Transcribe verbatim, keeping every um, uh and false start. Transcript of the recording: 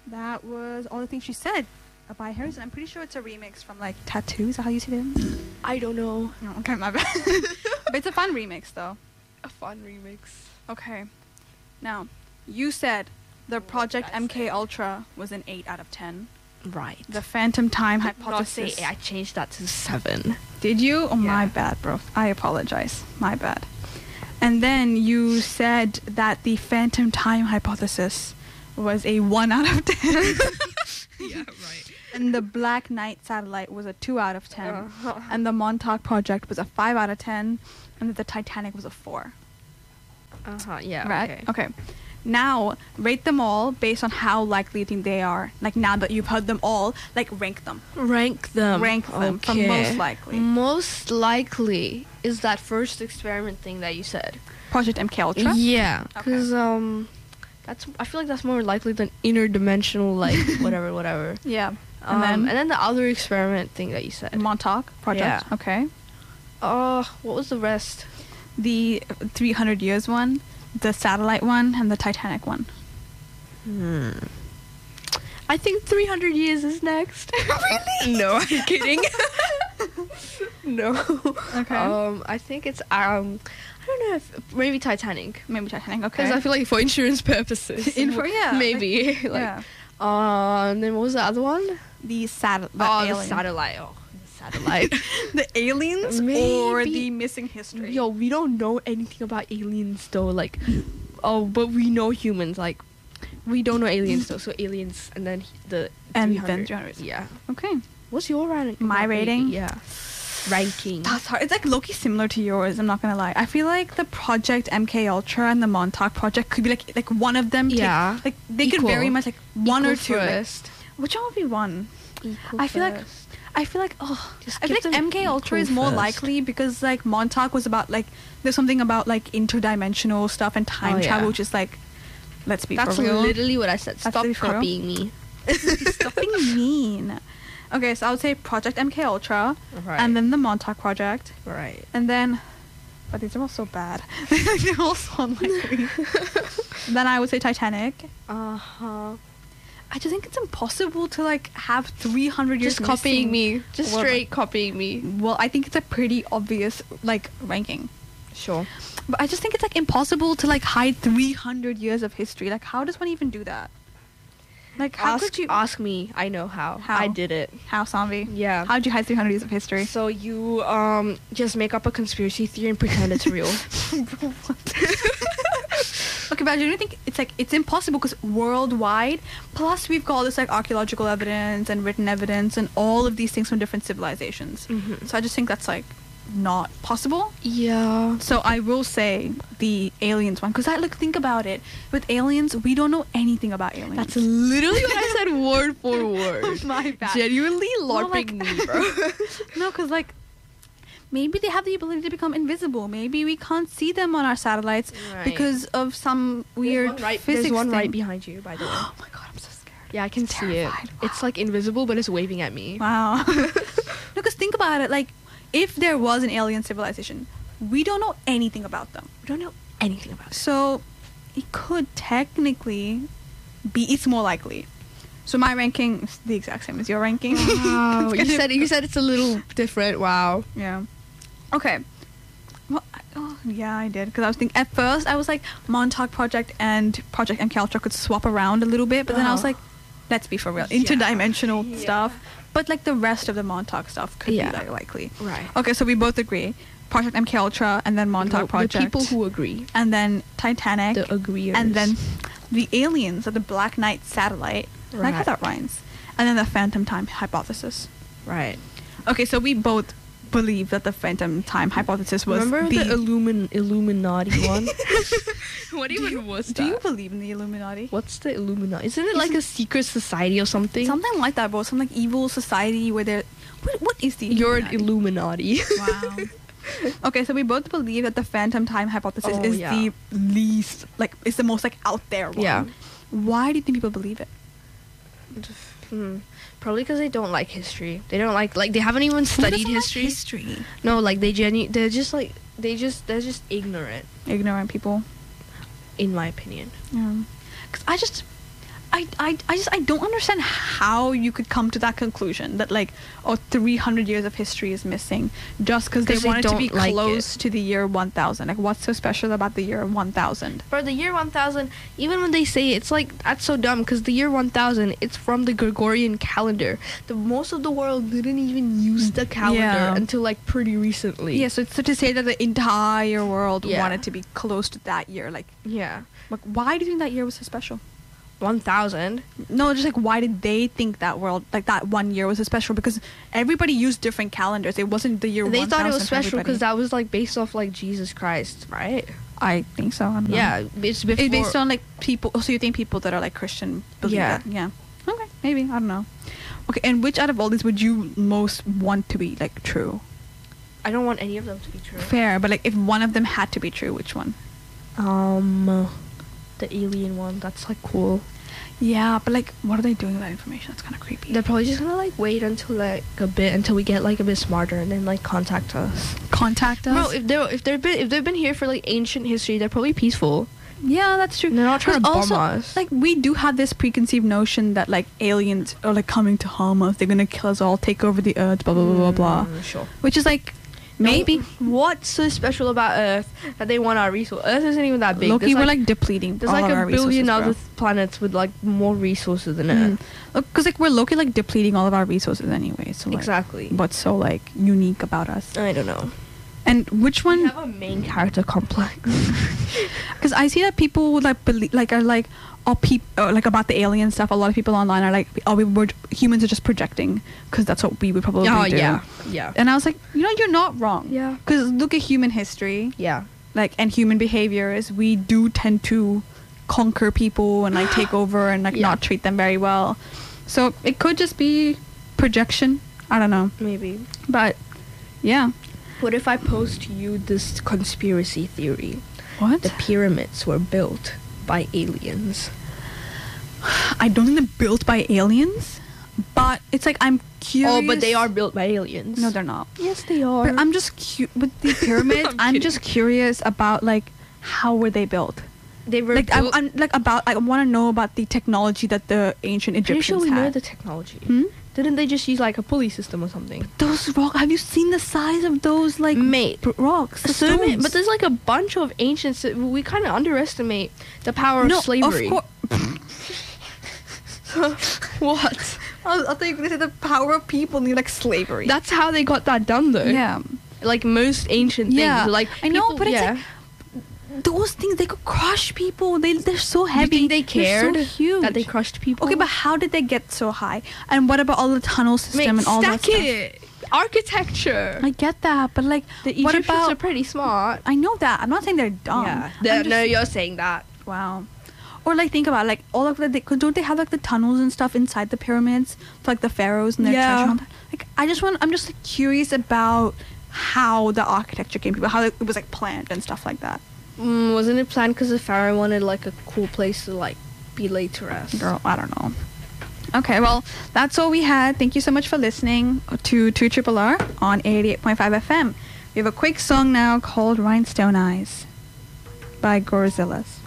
That was all the things she said by Harrison. I'm pretty sure it's a remix from like Tattoo. Is that how you say it? I don't know. Oh, okay, my bad. But it's a fun remix though. A fun remix. Okay. Now, you said the What Project did I M K say? Ultra was an eight out of ten. Right. The Phantom Time Not Hypothesis. say I changed that to seven. Did you? Oh, my Yeah. bad, bro. I apologize. My bad. And then you said that the Phantom Time Hypothesis was a one out of ten. Yeah, right. And the Black Knight Satellite was a two out of ten. Uh-huh. And the Montauk Project was a five out of ten. And the Titanic was a four. Uh-huh, yeah, Right? okay. Okay. Now, rate them all based on how likely you think they are. Like, now that you've heard them all, like, rank them. Rank them. Rank them from Okay. most likely. Most likely is that first experiment thing that you said. Project M K Ultra? Yeah, Okay. because um, that's I feel like that's more likely than interdimensional, like whatever, whatever. Yeah. Um, And then? and then the other experiment thing that you said. Montauk Project? Yeah. Okay. Uh, what was the rest? The three hundred years one, the satellite one, and the Titanic one. Hmm. I think three hundred years is next. Really? No, I'm kidding. No. Okay. Um, I think it's um, I don't know if maybe Titanic. Maybe Titanic, okay. Because I feel like for insurance purposes. In for- yeah, Maybe. Like, yeah. Uh, and then what was the other one? The, sat- the oh, alien. the satellite. Oh, the satellite. The aliens or Maybe. the missing history? Yo, we don't know anything about aliens though. Like, oh, but we know humans. Like, we don't know aliens though. So aliens, and then the And three then hundred. three hundred. Yeah. Okay. What's your ranking? My rating? Yeah. Ranking. That's hard. It's like low-key similar to yours, I'm not gonna lie. I feel like the Project M K Ultra and the Montauk Project could be like like one of them. take- Yeah. like they could Equal. very much like one Equal or two. like- first. which one would be one? Equal I feel like first. I feel like oh, Just I feel give like them M K Ultra is equal more first. likely because like Montauk was about like there's something about like interdimensional stuff and time Oh, yeah. travel, which is like let's be That's for real. literally what I said. That's Stop literally for real. copying me. Stop being mean. Okay, so I would say Project M K Ultra, Right. and then the Montauk Project, right. and then, but these are all so bad. They're all so unlikely. Then I would say Titanic. Uh huh. I just think it's impossible to like have three hundred years Just copying missing. me. Just Well, straight copying me. Well, I think it's a pretty obvious like ranking. Sure. But I just think it's like impossible to like hide three hundred years of history. Like, how does one even do that? Like, how ask, could you? ask me. I know how. How? I did it. How, Samvi? Yeah. How'd you hide three hundred years of history? So you um just make up a conspiracy theory and pretend it's real. Okay, but I do think it's like it's impossible because worldwide, plus we've got all this like archaeological evidence and written evidence and all of these things from different civilizations. Mhm. So I just think that's like not possible. Yeah. So I will say the aliens one because I like think about it. With aliens, we don't know anything about aliens. That's literally what I said word for word. My bad. Genuinely No, LARPing like- me, bro. No, because like maybe they have the ability to become invisible. Maybe we can't see them on our satellites Right. because of some weird there's one right, physics there's one thing. right behind you, by the way. Oh my god, I'm so scared. Yeah, I can It's see terrified. it. It's like invisible, but it's waving at me. Wow. No, because think about it. Like, if there was an alien civilization, we don't know anything about them. We don't know anything about it. So, it could technically be. It's more likely. So my ranking is the exact same as your ranking. Wow. It's you gonna- said you said it's a little different. Wow. Yeah. Okay. Well, I- oh, yeah, I did. Because I was thinking, at first, I was like, Montauk Project and Project M K Ultra could swap around a little bit. But then I was Uh-huh. like, let's be for real. Yeah. Interdimensional Yeah. stuff. But like the rest of the Montauk stuff could Yeah. be like likely. Right. Okay, so we both agree. Project M K Ultra and then Montauk The- Project. The people who agree. and then Titanic. The agreeers. and then the aliens of the Black Knight satellite. I like how Right. that rhymes. And then the Phantom Time hypothesis. Right. Okay, so we both believe that the Phantom Time hypothesis was Remember the... the, Illumin Illuminati one? What do you, even was do that? you believe in the Illuminati? What's the Illuminati? Isn't it like a secret society or something? Something like that, bro. Some like evil society where they're... What, what is the You're an Illuminati? Illuminati. Wow. Okay, so we both believe that the Phantom Time hypothesis Oh, is yeah. the least, like, it's the most, like, out there one. Yeah. Why do you think people believe it? Hmm. Probably because they don't like history. They don't like like they haven't even studied history. history. No, like they genu- they're just like they just they're just ignorant, Ignorant people. in my opinion. Yeah. Because I just, I, I, I just I don't understand how you could come to that conclusion that like oh three hundred years of history is missing just because they 'Cause they want it to be don't like close it. to the year one thousand. Like what's so special about the year one thousand? For the year one thousand, even when they say it, it's like, that's so dumb, because the year one thousand, it's from the Gregorian calendar. The most of the world didn't even use the calendar Yeah. until like pretty recently. Yeah, so, so to say that the entire world Yeah. wanted to be close to that year, like, Yeah. like why do you think that year was so special? one thousand. No, just like why did they think that world like that one year was so special? Because everybody used different calendars. It wasn't the year. They thought it was one thousand for special because everybody. that was like based off like Jesus Christ, right? I think so. I don't know. Yeah, it's before. It's based on like people. Oh, so you think people that are like Christian believe Yeah. that? Yeah. Okay, maybe I don't know. Okay, and which out of all these would you most want to be like true? I don't want any of them to be true. Fair, but like if one of them had to be true, which one? Um, the alien one. That's like cool. Yeah, but like, what are they doing with that information? That's kind of creepy. They're probably just gonna like wait until like a bit until we get like a bit smarter and then like contact us. Contact us. Bro, if they're if they've been if they've been here for like ancient history, they're probably peaceful. Yeah, that's true. They're not trying to But bomb also, us. Like we do have this preconceived notion that like aliens are like coming to harm us. They're gonna kill us all, take over the earth, blah blah blah blah blah. Mm, sure. Which is like maybe. No, what's so special about Earth that they want our resource? Earth isn't even that big. Loki, There's, we're like depleting. there's all like of a our billion resources, other bro. planets with like more resources than Earth. Mm. Look, cause like we're Loki like depleting all of our resources anyway. So like, Exactly. what's so like unique about us? I don't know. And which We one? have a main character complex. Because I see that people would like believe, like are like, oh, peop- uh, like about the alien stuff. A lot of people online are like, oh, we were humans are just projecting because that's what we would probably oh do. yeah, yeah, And I was like, you know, you're not wrong. Yeah. Because look at human history, yeah. like, and human behaviors. We do tend to conquer people and like take over and like Yeah. not treat them very well. So it could just be projection. I don't know. Maybe. But yeah. What if I pose to you this conspiracy theory? What? The pyramids were built by aliens. I don't think they're built by aliens, but it's like I'm curious. Oh, but they are built by aliens. No, they're not. Yes, they are. But I'm just cu- with the pyramids. I'm I'm, kidding. just curious about like how were they built? they were Like built. I'm, I'm like about I want to know about the technology that the ancient Pretty Egyptians sure we know had. the technology. Hmm? Didn't they just use like a pulley system or something? Those rock. Have you seen the size of those like Mate, b- rocks? The So many, stones? but there's like a bunch of ancient. ci- We kind of underestimate the power no, of slavery. Of course. What? I, was, I thought you were gonna say the power of people need like slavery. That's how they got that done, though. yeah. Like most ancient things. Yeah, Like I know, people- but it's yeah. like those things they could crush people. They they're so You heavy. think they cared They're so huge. that they crushed people? Okay, but how did they get so high? And what about all the tunnel system Mate, and all stack that stuff? it. Architecture. I get that, but like, the what Egyptians about? are pretty smart. I know that. I'm not saying they're dumb. Yeah. I'm The- just- no, you're saying that. Wow. Or like think about like all of the they, cause don't they have like the tunnels and stuff inside the pyramids for like the pharaohs and their Yeah. treasure and all that? Like I just want I'm just like, curious about how the architecture came about, how it was like planned and stuff like that. Mm, wasn't it planned because the pharaoh wanted like a cool place to like be laid to rest? Girl, I don't know. Okay, well, that's all we had. Thank you so much for listening to two Triple R on eighty-eight point five F M. We have a quick song now called Rhinestone Eyes by Gorzillas.